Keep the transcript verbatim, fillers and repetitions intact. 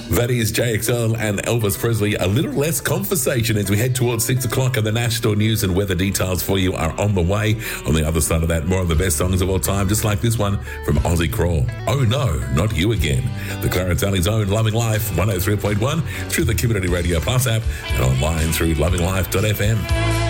That is J X L and Elvis Presley. A little less conversation as we head towards six o'clock, and the national news and weather details for you are on the way. On the other side of that, more of the best songs of all time, just like this one from Ozzy Crawl. Oh no, not you again. The Clarence Valley's own Loving Life, one oh three point one, through the Community Radio Plus app and online through loving life dot f m.